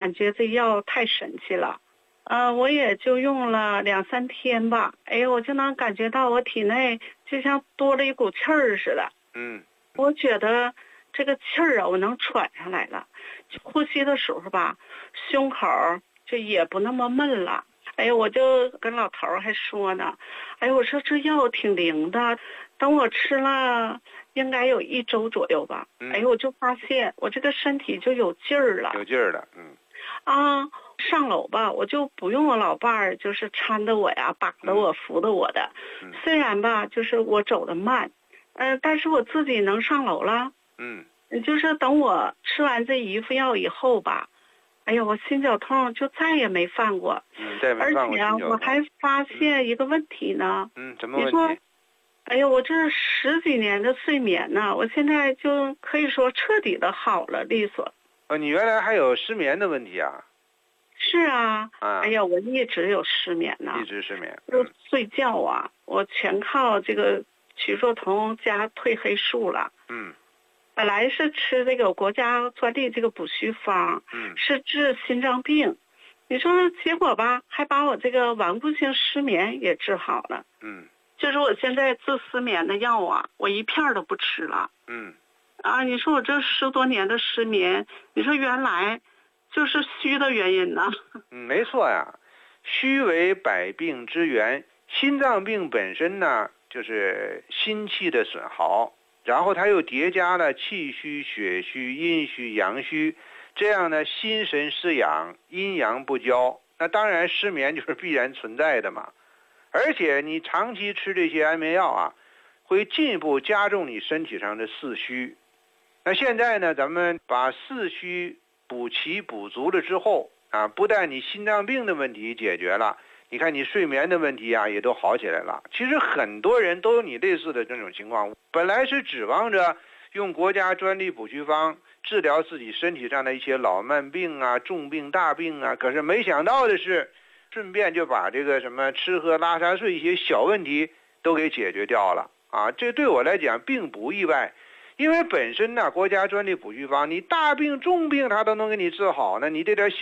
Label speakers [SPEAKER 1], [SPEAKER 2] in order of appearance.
[SPEAKER 1] 感觉这药太神奇了。我也就用了2、3天吧，我就能感觉到我体内就像多了一股气儿似的。我觉得这个气儿啊，我能喘上来了，呼吸的时候吧，胸口就也不那么闷了。我就跟老头还说呢，我说这药挺灵的，等我吃了应该有1周左右吧。我就发现我这个身体就有劲儿了，
[SPEAKER 2] 有劲儿了。
[SPEAKER 1] 上楼吧，我就不用我老伴儿就是搀着我呀，把着我，扶着我的。虽然吧，就是我走得慢，但是我自己能上楼了。就是等我吃完这一副药以后吧，我心绞痛就再也没犯过。
[SPEAKER 2] 而且
[SPEAKER 1] 啊，我还发现一个问题呢。
[SPEAKER 2] 什么问题？
[SPEAKER 1] 我这10几年的睡眠呢，我现在就可以说彻底的好了，利索。
[SPEAKER 2] 你原来还有失眠的问题啊？
[SPEAKER 1] 是啊。我一直有失眠呢。
[SPEAKER 2] 一直失眠。
[SPEAKER 1] 就睡觉啊，我全靠这个曲唑酮加褪黑素了。本来是吃这个国家专利这个补虚方，是治心脏病。你说结果吧，还把我这个顽固性失眠也治好了。就是我现在治失眠的药啊，我一片都不吃了。你说我这10多年的失眠，你说原来就是虚的原因呢？
[SPEAKER 2] 没错呀，虚为百病之源。心脏病本身呢，就是心气的损耗，然后它又叠加了气虚、血虚、阴虚、阳虚，这样呢，心神失养，阴阳不交，那当然失眠就是必然存在的嘛。而且你长期吃这些安眠药啊，会进一步加重你身体上的四虚。那现在呢，咱们把四虚补齐补足了之后啊，不但你心脏病的问题解决了，你看你睡眠的问题啊也都好起来了。其实很多人都有你类似的这种情况，本来是指望着用国家专利补虚方治疗自己身体上的一些老慢病啊、重病大病啊，可是没想到的是，顺便就把这个什么吃喝拉撒睡一些小问题都给解决掉了啊！这对我来讲并不意外，因为本身呢，国家专利补虚方，你大病重病它都能给你治好，那你这点小